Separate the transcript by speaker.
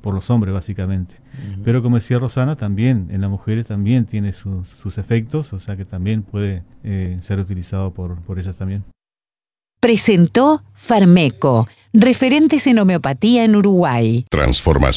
Speaker 1: por los hombres básicamente. Pero como decía Rosana, también en las mujeres también tiene sus efectos, o sea que también puede ser utilizado por ellas también.
Speaker 2: Presentó Farmeco, referentes en homeopatía en Uruguay.
Speaker 3: Transformación.